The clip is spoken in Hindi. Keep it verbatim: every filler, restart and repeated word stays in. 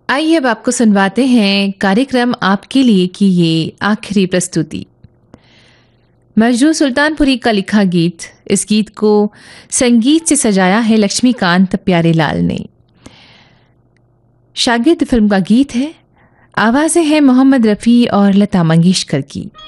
आइए अब आपको सुनवाते हैं कार्यक्रम आपके लिए की ये आखिरी प्रस्तुति। मजरू सुल्तानपुरी का लिखा गीत, इस गीत को संगीत से सजाया है लक्ष्मीकांत प्यारेलाल ने। शागिर्द फिल्म का गीत है, आवाज़ें हैं मोहम्मद रफ़ी और लता मंगेशकर की।